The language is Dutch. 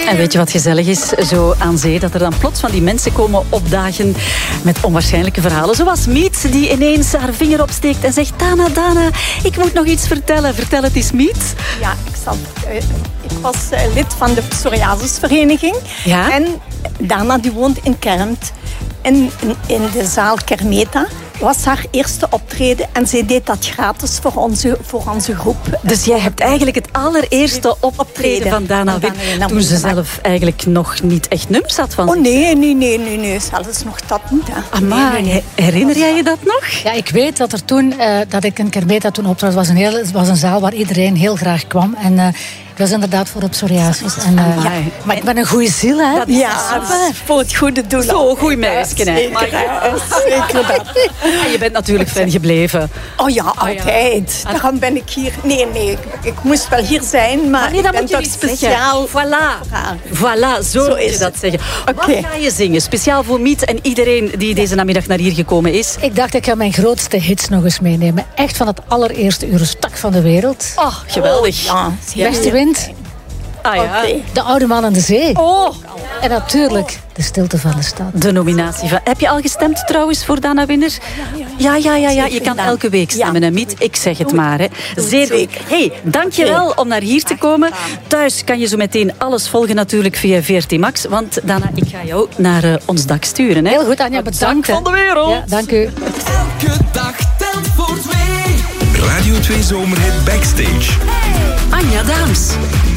En weet je wat gezellig is, zo aan zee, dat er dan plots van die mensen komen opdagen met onwaarschijnlijke verhalen. Zoals Miet, die ineens haar vinger opsteekt en zegt: Dana, ik moet nog iets vertellen. Vertel het eens, Miet. Ja, ik was lid van de psoriasisvereniging. Ja? En Dana die woont in Kermt. En in de zaal Kermeta was haar eerste optreden. En zij deed dat gratis voor onze groep. Dus jij hebt eigenlijk het allereerste optreden van Dana Win, toen ze zelf eigenlijk nog niet echt nummers had van. Oh nee. Zelfs nog dat niet. Hè. Amai, herinner jij je dat nog? Ja, ik weet dat er toen, dat ik in Kermeta toen optrad, was een zaal waar iedereen heel graag kwam. En dat was inderdaad voor de psoriasis. En, maar ik ben een goede ziel, hè? Ja, voor het goede doel. Zo, goed meisje, hè? Zeker dat. En je bent natuurlijk fan gebleven. Oh ja, altijd. Daarom ben ik hier. Nee, ik moest wel hier zijn, maar nee, ik ben toch niet speciaal. Voilà, zo moet je dat zeggen. Okay. Wat ga je zingen? Speciaal voor Miet en iedereen die deze namiddag naar hier gekomen is. Ik dacht, ik ga mijn grootste hits nog eens meenemen. Echt van het allereerste uur stak van de wereld. Oh, geweldig. Beste wind. Ah ja. Okay. De oude man aan de zee. Oh. En natuurlijk de stilte van de stad. De nominatie van. Heb je al gestemd trouwens voor Dana Winner? Ja. Je kan elke week stemmen, hè, Miet. Ik zeg het maar. Hè. Zeer goed. Hey, dankjewel om naar hier te komen. Thuis kan je zo meteen alles volgen natuurlijk via VRT Max. Want Dana, ik ga jou naar ons dak sturen. Hè. Heel goed, Anja, bedankt. Van de wereld. Ja, dank u. Elke dag telt voor twee. Radio 2 Zomerhit Backstage. Anja Daams.